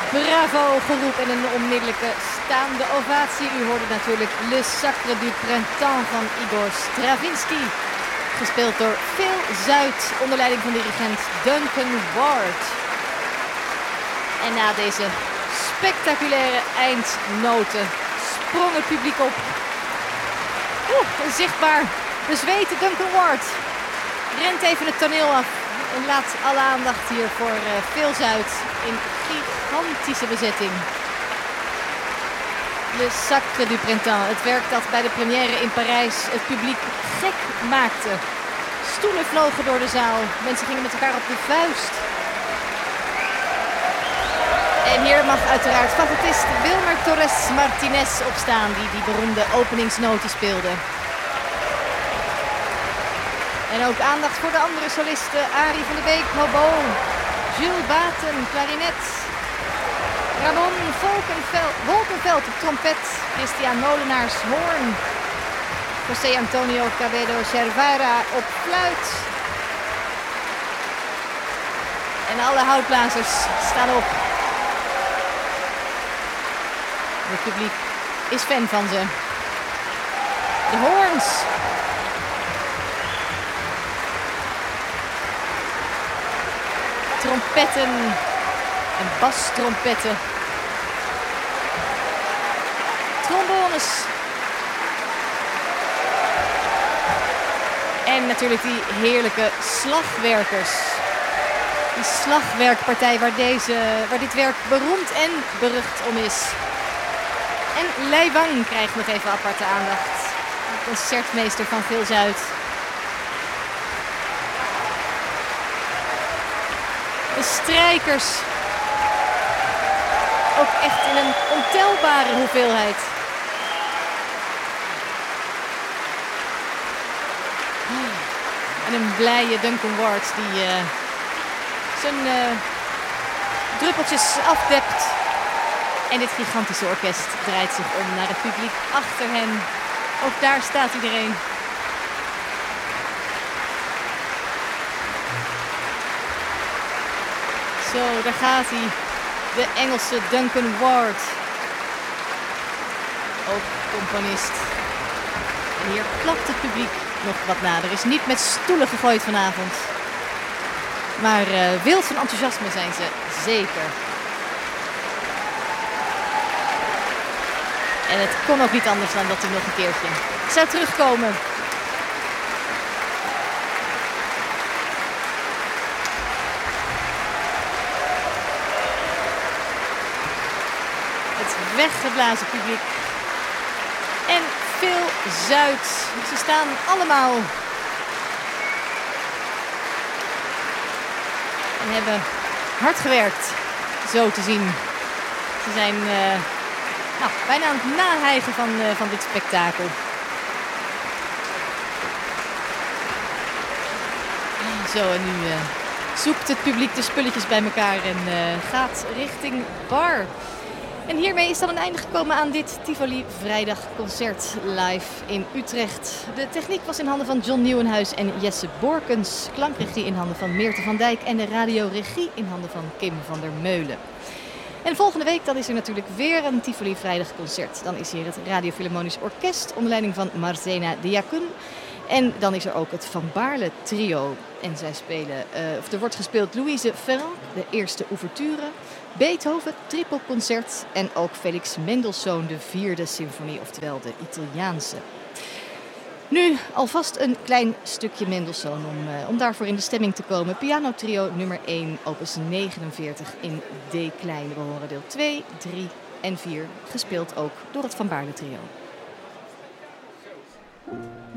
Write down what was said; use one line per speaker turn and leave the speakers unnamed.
Bravo geroep en een onmiddellijke staande ovatie. U hoorde natuurlijk Le Sacre du Printemps van Igor Stravinsky. Gespeeld door Phil Zuid onder leiding van dirigent Duncan Ward. En na deze spectaculaire eindnoten sprong het publiek op. Een zichtbaar bezweten Duncan Ward rent even het toneel af en laat alle aandacht hier voor Phil Zuid in gigantische bezetting. Le Sacre du Printemps, het werk dat bij de première in Parijs het publiek gek maakte. Stoelen vlogen door de zaal, mensen gingen met elkaar op de vuist. En hier mag uiteraard fagotist Wilmer Torres Martinez opstaan, die beroemde openingsnoten speelde. En ook aandacht voor de andere solisten. Arie van de Beek, hobo. Jules Baten, klarinet. Ramon Wolkenveld op trompet. Christian Molenaars, hoorn. José Antonio Cabedo Cervera op fluit. En alle houtblazers staan op. Het publiek is fan van ze. De hoorns. Trompetten en bastrompetten. Trombones. En natuurlijk die heerlijke slagwerkers. Die slagwerkpartij waar dit werk beroemd en berucht om is. En Lei Wang krijgt nog even aparte aandacht. Concertmeester van Phil Zuid. De strijkers. Ook echt in een ontelbare hoeveelheid. En een blije Duncan Ward die zijn druppeltjes afdept. En dit gigantische orkest draait zich om naar het publiek achter hen. Ook daar staat iedereen. Zo, daar gaat hij. De Engelse Duncan Ward. Ook componist. En hier klapt het publiek nog wat na. Er is niet met stoelen gegooid vanavond. Maar wild van enthousiasme zijn ze zeker. En het kon ook niet anders dan dat hij nog een keertje zou terugkomen. Het weggeblazen publiek. En Phil Zuid. Ze staan allemaal. En hebben hard gewerkt. Zo te zien. Ze zijn bijna aan het nahijgen van dit spektakel. Zo, en nu zoekt het publiek de spulletjes bij elkaar en gaat richting bar. En hiermee is dan een einde gekomen aan dit Tivoli Vrijdagconcert live in Utrecht. De techniek was in handen van John Nieuwenhuis en Jesse Borkens. Klankregie in handen van Meerte van Dijk en de radioregie in handen van Kim van der Meulen. En volgende week dan is er natuurlijk weer een Tivoli Vrijdagconcert. Dan is hier het Radio Philharmonisch Orkest onder leiding van Marzena Diacun. En dan is er ook het Van Baarle trio. En zij spelen, er wordt gespeeld Louise Ferrand, de eerste ouverture. Beethoven, trippelconcert. En ook Felix Mendelssohn, de vierde symfonie, oftewel de Italiaanse. Nu alvast een klein stukje Mendelssohn om daarvoor in de stemming te komen. Piano trio nummer 1, opus 49 in D-klein. We horen deel 2, 3 en 4, gespeeld ook door het Van Baarle trio.